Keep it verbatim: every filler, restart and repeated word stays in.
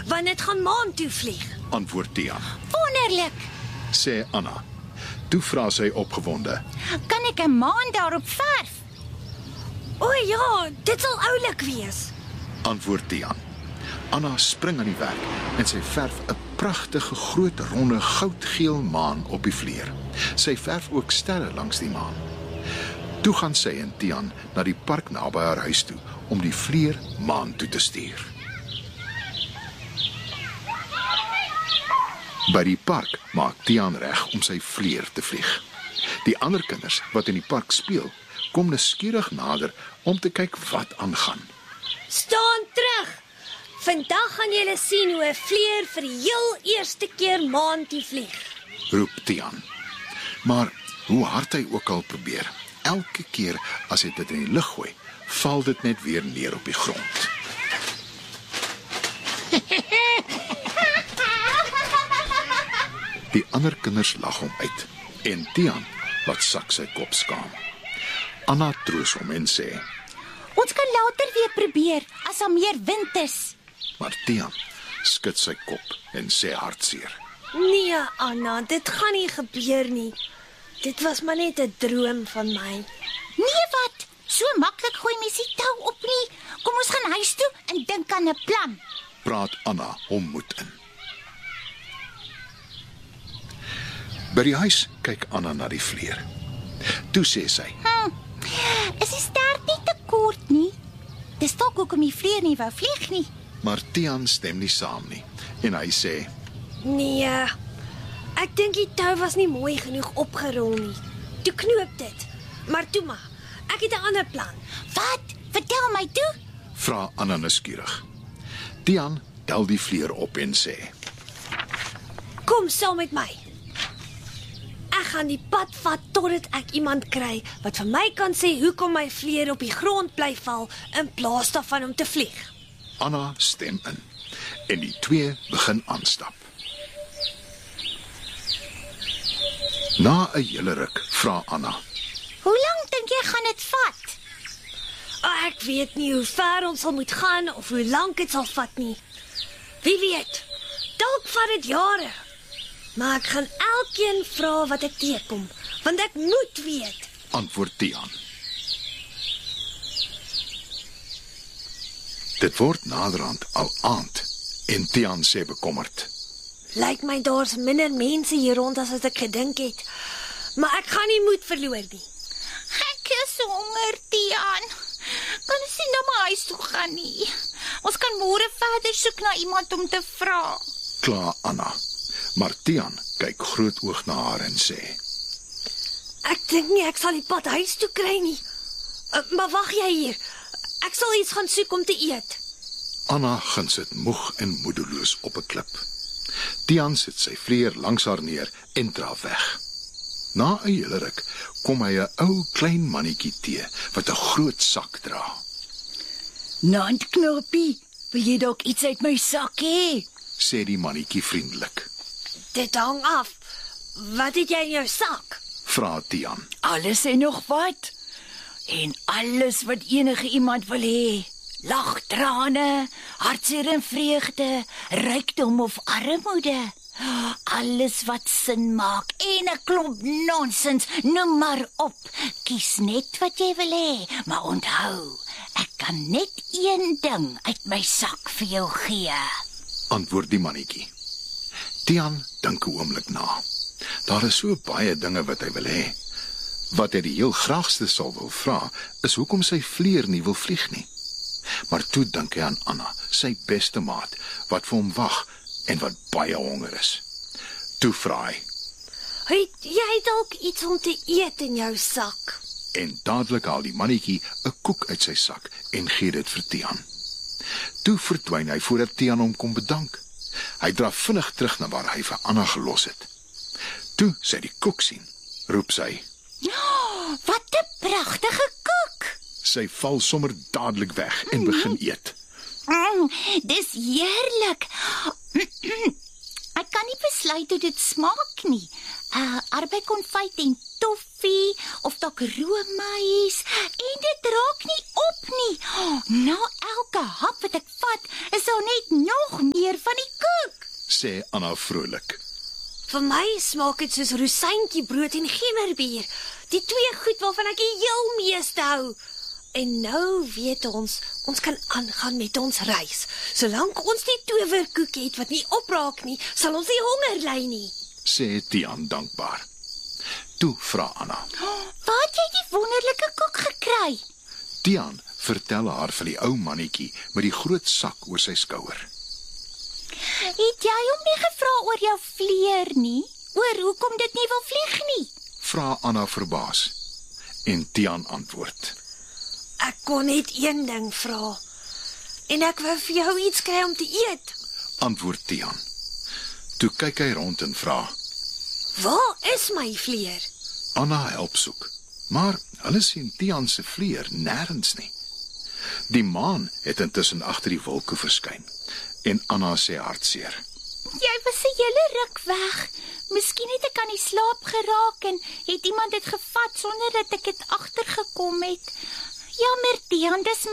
want dit gaan maan toe vlieg. Antwoord Tiaan. Wonderlik. Sê Anna. Toe vra sy opgewonde. Kan ek 'n maan daarop verf? O ja, dit sal oulik wees. Antwoord Tiaan. Anna spring aan die werk en sy verf 'n pragtige groot ronde goudgeel maan op die vleer. Sy verf ook sterre langs die maan. Toe gaan sy en Tiaan na die park naby haar huis toe om die vleer maan toe te stuur. By die park maak Tiaan reg om sy vleer te vlieg. Die ander kinders wat in die park speel, kom nuuskierig nader om te kyk wat aangaan. Staan terug! Vandag gaan julle sien hoe 'n vleer vir die heel eerste keer maan toe vlieg. Roep Tiaan. Maar hoe hard hy ook al probeer, elke keer as hy dit in die lug gooi, val dit net weer neer op die grond. Die ander kinders lag hom uit en Tiaan laat sak sy kop skaam. Anna troos hom en sê, Ons kan later weer probeer as daar meer wind is. maar Tiaan skud sy kop en sê hartseer. Nee, Anna, dit gaan nie gebeur nie. Dit was maar net 'n droom van my. Nee wat? So maklik gooi mens die tou op nie. Kom ons gaan huis toe en dink aan 'n plan. Praat Anna hom moed in. By die huis kyk Anna na die vleer. Toe sê sy, Hm. Is die stert nie te kort nie? Dis dalk hoekom die vleer nie wou vlieg nie. maar Tiaan stem nie saam nie en hy sê, Nee, ek dink die tou was nie mooi genoeg opgerol nie. Toe knoop dit. Maar toe maar, ek het 'n ander plan. Wat? Vertel my toe. vra Anna nuuskierig. Tiaan tel die vleer op en sê, Kom saam met my. Ek gaan die pad vat totdat ek iemand kry wat vir my kan sê hoekom my vleer op die grond bly val in plaas daarvan om te vlieg. Anna stem in en die twee begin aanstap. Na 'n hele ruk vra Anna, Hoe lank dink jy gaan dit vat? Oh, ek weet nie hoe ver ons sal moet gaan of hoe lank dit sal vat nie. Wie weet, dalk vat dit jare. Maar ek gaan elkeen vra wat ek teekom, want ek moet weet. antwoord Tiaan. Dit word naderhand al aand en Tiaan sê bekommerd, Lyk my daar's minder mense hier rond as wat ek gedink het. Maar ek gaan nie moed verloor nie. Ek is honger, Tiaan. Kan ons nie na my huis toe gaan nie? Ons kan môre verder soek na iemand om te vra. kla Anna. Maar Tiaan kyk groot oog na haar en sê, Ek dink nie ek sal die pad huis toe kry nie. Uh, maar wag jy hier. Ek sal iets gaan soek om te eet. Anna gaan sit moeg en moedeloos op 'n klip. Tiaan sit sy vleer langs haar neer en draf weg. Na 'n hele ruk kom hy 'n ou klein mannetjie te wat 'n groot sak dra. Nant knoppie, wil jy dalk iets uit my sak hê? Sê die mannetjie vriendelik. Dit hang af. Wat het jy in jou sak? Vra Tiaan. Alles en nog wat. En alles wat enige iemand wil hê. Lag, trane, hartseer en vreugde, rykdom of armoede. Alles wat sin maak en 'n klomp nonsens, noem maar op. Kies net wat jy wil hê, maar onthou, ek kan net een ding uit my sak vir jou gee. Antwoord die mannetjie. Tiaan dink 'n oomblik na. Daar is so baie dinge wat hy wil hê. Wat hy die heel graagste sal wil vra, is hoekom sy vleer nie wil vlieg nie. Maar toe dink hy aan Anna, sy beste maat, wat vir hom wag en wat baie honger is. Toe vra hy, Het jy dalk iets om te eet in jou sak? en dadelik haal die mannetjie 'n koek uit sy sak en gee dit vir Tiaan. Toe verdwyn hy voordat Tiaan hom kom bedank. Hy draf vinnig terug na waar hy vir Anna gelos het. Toe sy die koek sien, roep sy. Oh, wat 'n pragtige koek. Sy val sommer dadelik weg en begin eet. Mm, dis heerlik. Ek kan nie besluit hoe dit smaak nie. Uh, arbeikonfyt en toffee of dalk roomys en dit raak nie op nie. Na elke hap wat ek vat, is daar net nog meer van sê Anna vrolik. Vir my smaak dit soos rosientjie brood en gemmerbier. Die twee goed waarvan ek die heel meeste hou. En nou weet ons, ons kan aangaan met ons reis. Solank ons die towerkoek het wat nie opraak nie, sal ons nie honger ly nie, Sê Tiaan dankbaar. Toe vra Anna. Waar het jy die wonderlike koek gekry? Tiaan vertel haar van die ou mannetjie met die groot sak oor sy skouer. Het jy hom nie gevra oor jou vleer nie? Oor hoekom dit nie wil vlieg nie? Vra Anna verbaas. En Tiaan antwoord. ek kon net een ding vra. En ek wou vir jou iets kry om te eet. Antwoord Tiaan. Toe kyk hy rond en vra. Waar is my vleer? Anna help soek, maar hulle sien Tiaan se vleer nêrens nie. Die maan het intussen agter die wolke verskyn en Anna sê hartseer. Jy was 'n hele ruk weg. Miskien het ek aan die slaap geraak en het iemand dit gevat sonder dat ek dit agtergekom het. Jammer, Tiaan, dis